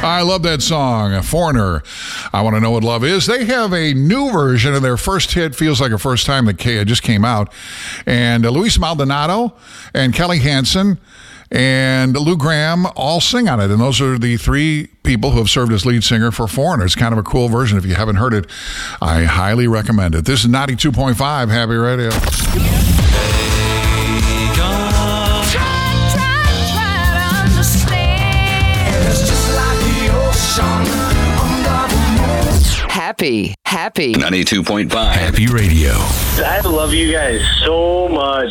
I love that song, Foreigner. I Want to Know What Love Is. They have a new version of their first hit, Feels Like a First Time, that just came out. And Luis Maldonado and Kelly Hansen and Lou Gramm all sing on it. And those are the three people who have served as lead singer for Foreigner. It's kind of a cool version. If you haven't heard it, I highly recommend it. This is 92.5 Happy Radio. Happy 92.5 Happy Radio. I love you guys so much.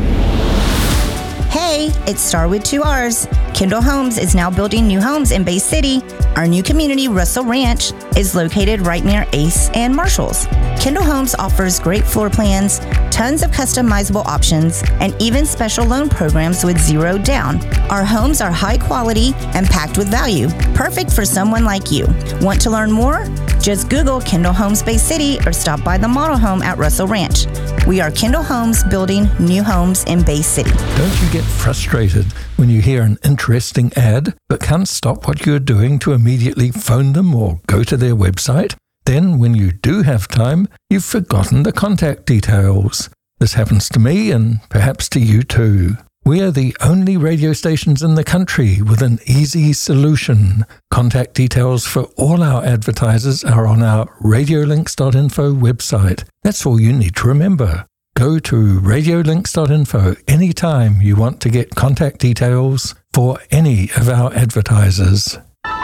Hey, it's Star with 2 R's. Kendall Homes is now building new homes in Bay City. Our new community, Russell Ranch, is located right near Ace and Marshalls. Kendall Homes offers great floor plans, tons of customizable options, and even special loan programs with 0 down. Our homes are high quality and packed with value, perfect for someone like you. Want to learn more? Just Google Kendall Homes Bay City or stop by the model home at Russell Ranch. We are Kendall Homes, building new homes in Bay City. Don't you get frustrated when you hear an interesting ad but can't stop what you're doing to immediately phone them or go to their website? Then, when you do have time, you've forgotten the contact details. This happens to me and perhaps to you too. We are the only radio stations in the country with an easy solution. Contact details for all our advertisers are on our radiolinks.info website. That's all you need to remember. Go to radiolinks.info anytime you want to get contact details for any of our advertisers.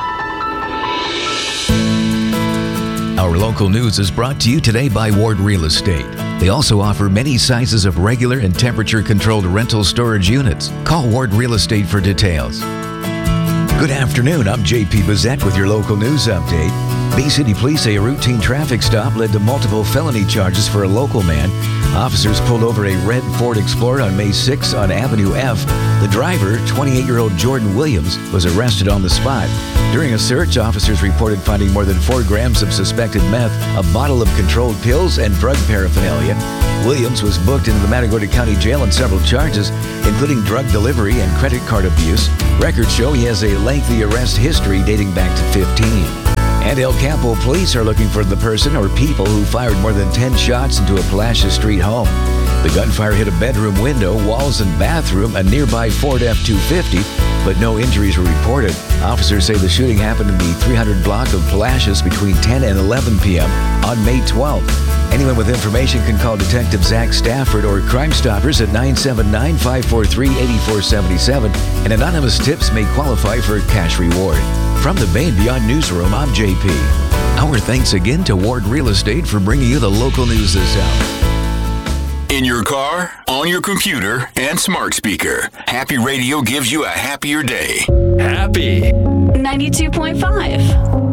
Our local news is brought to you today by Ward Real Estate. They also offer many sizes of regular and temperature-controlled rental storage units. Call Ward Real Estate for details. Good afternoon, I'm JP Bazette with your local news update. Bay City Police say a routine traffic stop led to multiple felony charges for a local man. Officers pulled over a red Ford Explorer on May 6 on Avenue F. The driver, 28-year-old Jordan Williams, was arrested on the spot. During a search, officers reported finding more than 4 grams of suspected meth, a bottle of controlled pills, and drug paraphernalia. Williams was booked into the Matagorda County Jail on several charges, including drug delivery and credit card abuse. Records show he has a lengthy arrest history dating back to 15. And El Campo police are looking for the person or people who fired more than 10 shots into a Palacios Street home. The gunfire hit a bedroom window, walls, and bathroom, a nearby Ford F-250, but no injuries were reported. Officers say the shooting happened in the 300 block of Palacios between 10 and 11 p.m. on May 12th. Anyone with information can call Detective Zach Stafford or Crime Stoppers at 979-543-8477, and anonymous tips may qualify for a cash reward. From the Bay and Beyond Newsroom, I'm JP. Our thanks again to Ward Real Estate for bringing you the local news this hour. In your car, on your computer, and smart speaker, Happy Radio gives you a happier day. Happy 92.5